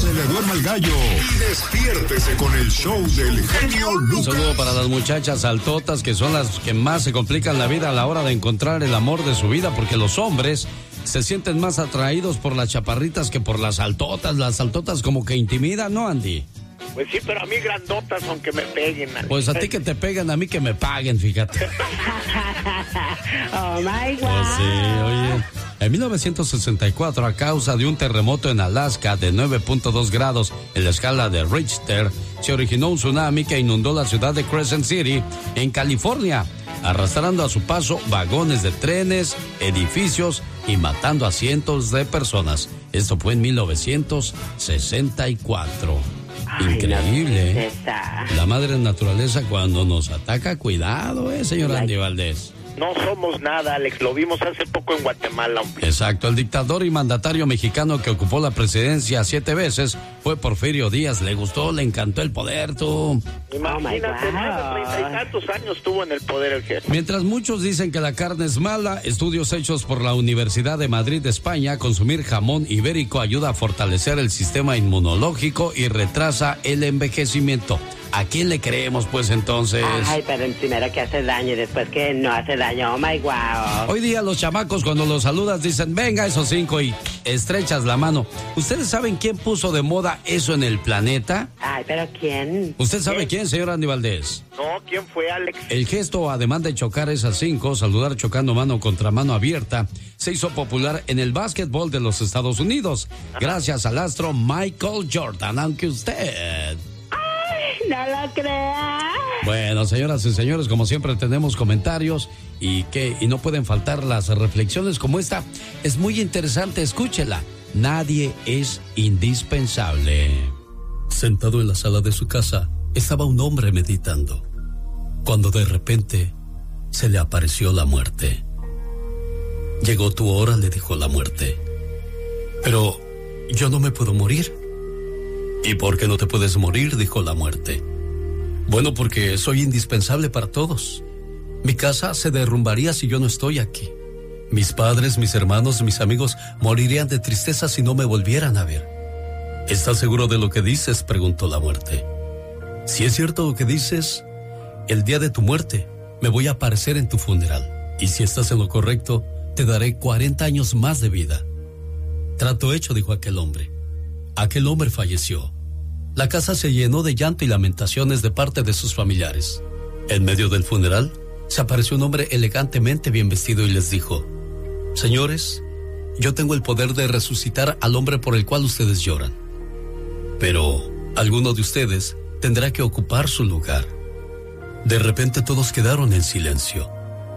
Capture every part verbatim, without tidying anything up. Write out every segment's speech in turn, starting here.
se le duerma el gallo y despiértese con el show del genio Lucas. Un saludo para las muchachas altotas, que son las que más se complican la vida a la hora de encontrar el amor de su vida, porque los hombres se sienten más atraídos por las chaparritas que por las altotas. Las altotas como que intimidan, ¿no, Andy? Pues sí, pero a mí grandotas, aunque me peguen. Pues a ti que te peguen, a mí que me paguen, fíjate. Oh, my God. Pues sí, oye. En mil novecientos sesenta y cuatro, a causa de un terremoto en Alaska de nueve punto dos grados en la escala de Richter, se originó un tsunami que inundó la ciudad de Crescent City, en California, arrastrando a su paso vagones de trenes, edificios y matando a cientos de personas. Esto fue en mil novecientos sesenta y cuatro. Ay, increíble, no, la madre naturaleza cuando nos ataca, cuidado, eh, señor Ay. Andy Valdés. No somos nada, Alex, lo vimos hace poco en Guatemala, hombre. Exacto, el dictador y mandatario mexicano que ocupó la presidencia siete veces fue Porfirio Díaz. Le gustó, le encantó el poder, tú. Imagínate, Oh, my más de God. treinta y tantos años tuvo en el poder el jefe. Mientras muchos dicen que la carne es mala, estudios hechos por la Universidad de Madrid, España, consumir jamón ibérico ayuda a fortalecer el sistema inmunológico y retrasa el envejecimiento. ¿A quién le creemos, pues, entonces? Ay, pero primero que hace daño y después que no hace daño. Oh, my God. Hoy día los chamacos cuando los saludas dicen, venga esos cinco, y estrechas la mano. ¿Ustedes saben quién puso de moda eso en el planeta? Ay, pero ¿quién? ¿Usted sabe ¿Quién? quién, señor Andy Valdés? No, ¿quién fue, Alex? El gesto, además de chocar esas cinco, saludar chocando mano contra mano abierta, se hizo popular en el básquetbol de los Estados Unidos, gracias al astro Michael Jordan, aunque usted... No lo creas. Bueno, señoras y señores, como siempre tenemos comentarios y que y no pueden faltar las reflexiones como esta. Es muy interesante, escúchela. Nadie es indispensable. Sentado en la sala de su casa, estaba un hombre meditando, cuando de repente se le apareció la muerte. Llegó tu hora, le dijo la muerte. Pero yo no me puedo morir. ¿Y por qué no te puedes morir?, dijo la muerte. Bueno, porque soy indispensable para todos. Mi casa se derrumbaría si yo no estoy aquí. Mis padres, mis hermanos, mis amigos morirían de tristeza si no me volvieran a ver. ¿Estás seguro de lo que dices?, preguntó la muerte. Si es cierto lo que dices, el día de tu muerte me voy a aparecer en tu funeral. Y si estás en lo correcto, te daré cuarenta años más de vida. Trato hecho, dijo aquel hombre. Aquel hombre falleció. La casa se llenó de llanto y lamentaciones de parte de sus familiares. En medio del funeral, se apareció un hombre elegantemente bien vestido y les dijo: señores, yo tengo el poder de resucitar al hombre por el cual ustedes lloran. Pero alguno de ustedes tendrá que ocupar su lugar. De repente todos quedaron en silencio.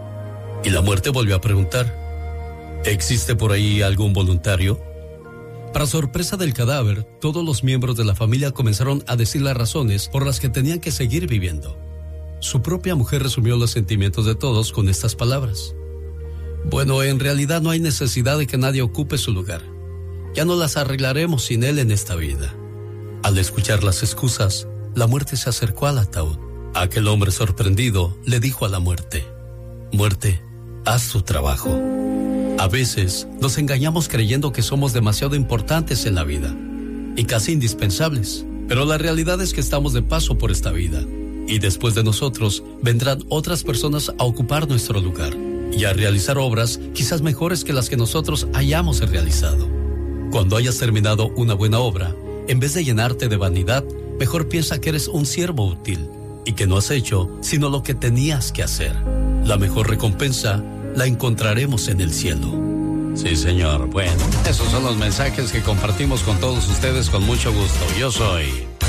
Y la muerte volvió a preguntar: ¿existe por ahí algún voluntario? Para sorpresa del cadáver, todos los miembros de la familia comenzaron a decir las razones por las que tenían que seguir viviendo. Su propia mujer resumió los sentimientos de todos con estas palabras: bueno, en realidad no hay necesidad de que nadie ocupe su lugar. Ya no las arreglaremos sin él en esta vida. Al escuchar las excusas, la muerte se acercó al ataúd. Aquel hombre sorprendido le dijo a la muerte: muerte, haz tu trabajo. A veces nos engañamos creyendo que somos demasiado importantes en la vida y casi indispensables, pero la realidad es que estamos de paso por esta vida y después de nosotros vendrán otras personas a ocupar nuestro lugar y a realizar obras quizás mejores que las que nosotros hayamos realizado. Cuando hayas terminado una buena obra, en vez de llenarte de vanidad, mejor piensa que eres un siervo útil y que no has hecho sino lo que tenías que hacer. La mejor recompensa la encontraremos en el cielo. Sí, señor. Bueno, esos son los mensajes que compartimos con todos ustedes con mucho gusto. Yo soy